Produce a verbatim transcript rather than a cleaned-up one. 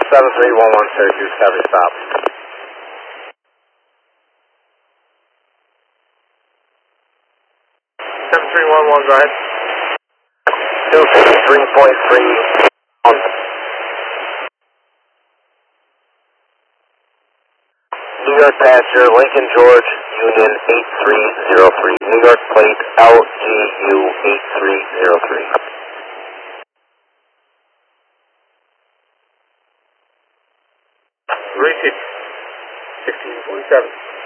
seven three one one Syracuse, heavy stop. seven three one one, go ahead. two fifty-three point three on. New York passenger, Lincoln George, Union eight three zero three. New York plate L G U eight three zero three. Repeat. sixteen forty-seven.